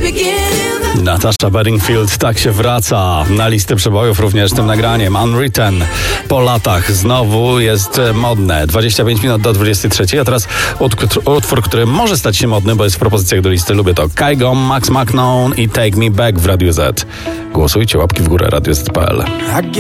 Natasha Bedingfield tak się wraca na listę przebojów również tym nagraniem. Unwritten po latach znowu jest modne. 25 minut do 23, a teraz utwór, który może stać się modny, bo jest w propozycjach do listy. Lubię to. Kygo, Max McKnown i Take Me Back w Radiu Z. Głosujcie, łapki w górę, Radio Z.pl.